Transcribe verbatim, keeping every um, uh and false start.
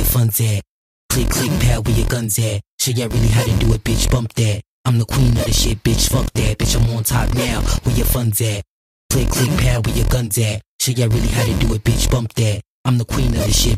funds at? Click, click, pal, where your guns at? Show ya really how to do it, bitch, bump that. I'm the queen of the shit, bitch, fuck that. Bitch, I'm on top now, where your funds at? Click, click, pal, where your guns at? Show ya really how to do it, bitch, bump that. I'm the queen of the shit,